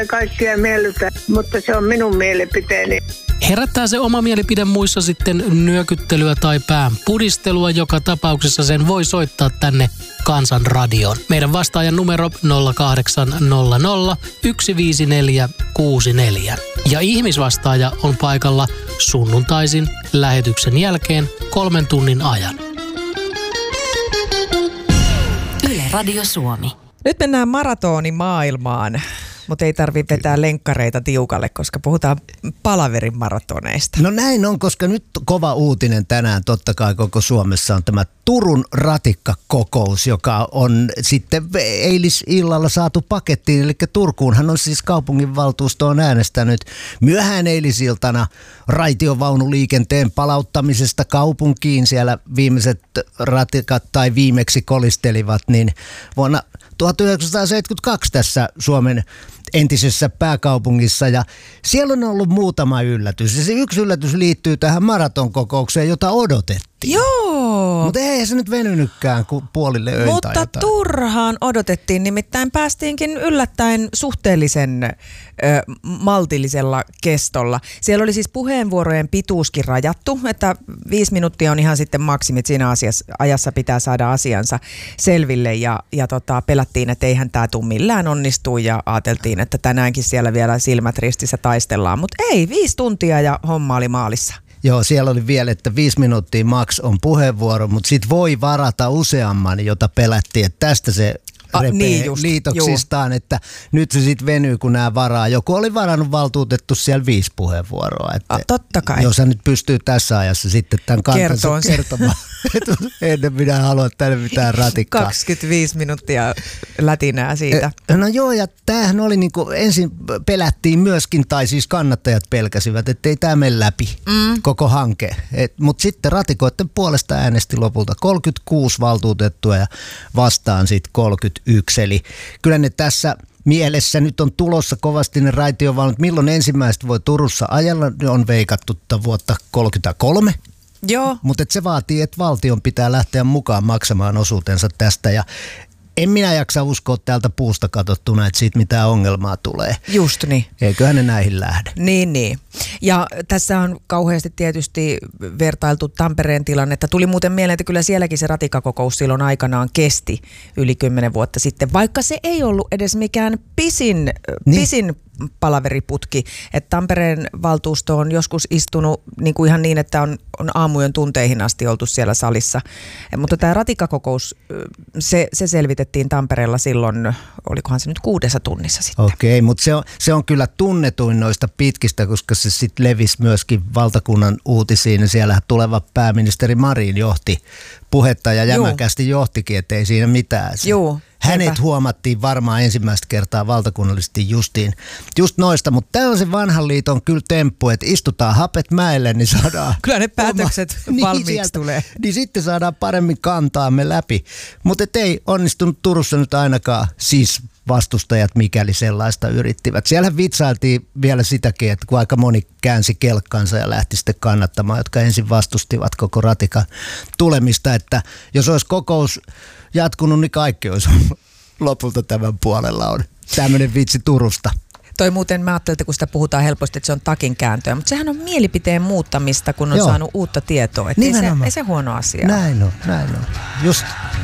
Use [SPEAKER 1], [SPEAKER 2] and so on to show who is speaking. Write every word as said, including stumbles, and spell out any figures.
[SPEAKER 1] kaikkia miellytä, mutta se on minun mielipiteeni.
[SPEAKER 2] Herättää se oma mielipide muissa sitten nyökyttelyä tai pään pudistelua. Joka tapauksessa sen voi soittaa tänne Kansan radioon. Meidän vastaajan numero nolla kahdeksan nolla nolla yksi viisi neljä kuusi neljä. Ja ihmisvastaaja on paikalla sunnuntaisin lähetyksen jälkeen kolmen tunnin ajan.
[SPEAKER 3] Yle Radio Suomi.
[SPEAKER 4] Nyt mennään maratonimaailmaan, mutta ei tarvitse vetää lenkkareita tiukalle, koska puhutaan palaverin maratoneista.
[SPEAKER 5] No näin on, koska nyt kova uutinen tänään totta kai koko Suomessa on tämä Turun ratikkakokous, joka on sitten eilisillalla saatu pakettiin. Eli Turkuunhan on siis kaupunginvaltuusto on äänestänyt myöhään eilisiltana raitiovaunuliikenteen palauttamisesta kaupunkiin. Siellä viimeiset ratikat tai viimeksi kolistelivat, niin vuonna tuhatyhdeksänsataaseitsemänkymmentäkaksi tässä Suomen entisessä pääkaupungissa, ja siellä on ollut muutama yllätys. Ja se yksi yllätys liittyy tähän maratonkokoukseen, jota odotettiin.
[SPEAKER 4] Joo.
[SPEAKER 5] Mutta ei se nyt venynytkään kuin puolille öitä.
[SPEAKER 4] Mutta
[SPEAKER 5] jotain.
[SPEAKER 4] turhaan odotettiin, nimittäin päästiinkin yllättäen suhteellisen ö, maltillisella kestolla. Siellä oli siis puheenvuorojen pituuskin rajattu, että viisi minuuttia on ihan sitten maksimit siinä asiassa, ajassa pitää saada asiansa selville, ja, ja tota, pelättiin, että eihän tämä tule millään onnistuu, ja ajateltiin, että tänäänkin siellä vielä silmät ristissä taistellaan, mutta ei, viisi tuntia ja homma oli maalissa.
[SPEAKER 5] Joo, siellä oli vielä, että viisi minuuttia max on puheenvuoro, mutta sit voi varata useamman, jota pelättiin, että tästä se repee niin just, liitoksistaan, juu. Että nyt se sitten venyy, kun nämä varaa. Joku oli varannut valtuutettu siellä viisi puheenvuoroa. Että
[SPEAKER 4] A, totta kai.
[SPEAKER 5] Jos hän nyt pystyy tässä ajassa sitten tämän kantansa kertomaan, että ennen minä haluan tänne mitään ratikkaa.
[SPEAKER 4] kaksikymmentäviisi minuuttia lätinää siitä.
[SPEAKER 5] No joo, ja tämähän oli niin kuin ensin pelättiin myöskin, tai siis kannattajat pelkäsivät, että ei tämä mene läpi mm. koko hanke. Mutta sitten ratikoiden puolesta äänesti lopulta kolmekymmentäkuusi valtuutettua ja vastaan sitten kolmekymmentäyksi. Eli kyllä ne tässä mielessä nyt on tulossa kovasti ne raitiovaunut. Milloin ensimmäistä voi Turussa ajella, ne on veikattu vuotta kolmekymmentäkolme.
[SPEAKER 4] Joo.
[SPEAKER 5] Mutta se vaatii, että valtion pitää lähteä mukaan maksamaan osuutensa tästä, ja en minä jaksa uskoa täältä puusta katsottuna, että siitä mitään ongelmaa tulee.
[SPEAKER 4] Just niin.
[SPEAKER 5] Eiköhän ne näihin lähde.
[SPEAKER 4] Niin, niin. Ja tässä on kauheasti tietysti vertailtu Tampereen tilannetta. Tuli muuten mieleen, että kyllä sielläkin se ratikakokous silloin aikanaan kesti yli kymmenen vuotta sitten, vaikka se ei ollut edes mikään pisin, niin. pisin palaveriputki. Että Tampereen valtuusto on joskus istunut niin kuin ihan niin, että on, on aamujen tunteihin asti oltu siellä salissa. Mutta tämä ratikakokous, se, se selvitettiin Tampereella silloin, olikohan se nyt kuudessa tunnissa sitten.
[SPEAKER 5] Okei, mutta se on, se on kyllä tunnetuin noista pitkistä, koska se sitten levisi myöskin valtakunnan uutisiin. Siellä tuleva pääministeri Marin johti puhetta ja jämäkästi johtikin, ettei siinä mitään.
[SPEAKER 4] Joo.
[SPEAKER 5] Hänet
[SPEAKER 4] Eipä.
[SPEAKER 5] huomattiin varmaan ensimmäistä kertaa valtakunnallisesti justiin, just noista, mutta tämä on se vanhan liiton kyllä temppu, että istutaan hapet mäelle, niin saadaan...
[SPEAKER 4] Kyllä ne päätökset oma, valmiiksi niin tulee.
[SPEAKER 5] Niin sitten saadaan paremmin kantaamme läpi, mutta ei onnistunut Turussa nyt ainakaan siis vastustajat, mikäli sellaista yrittivät. Siellä vitsailtiin vielä sitäkin, että kun aika moni käänsi kelkkansa ja lähti sitten kannattamaan, jotka ensin vastustivat koko ratikan tulemista, että jos olisi kokous jatkunut, niin kaikki olisi lopulta tämän puolella on tämmöinen vitsi Turusta.
[SPEAKER 4] Toi muuten, mä ajattelin, että kun sitä puhutaan helposti, että se on takin kääntöä, mutta sehän on mielipiteen muuttamista, kun on Joo. saanut uutta tietoa. Että ei se, ei se huono asia.
[SPEAKER 5] Näin on, näin on. Just.